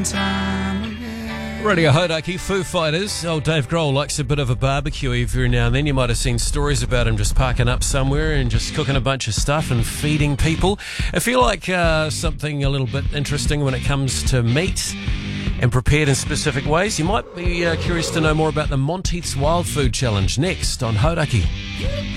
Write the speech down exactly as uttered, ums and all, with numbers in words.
and time again. Radio Hodaki, Foo Fighters. Old Dave Grohl likes a bit of a barbecue every now and then. You might have seen stories about him just parking up somewhere and just cooking a bunch of stuff and feeding people. If you like uh, something a little bit interesting when it comes to meat and prepared in specific ways, you might be uh, curious to know more about the Monteith's Wild Food Challenge next on Hodaki.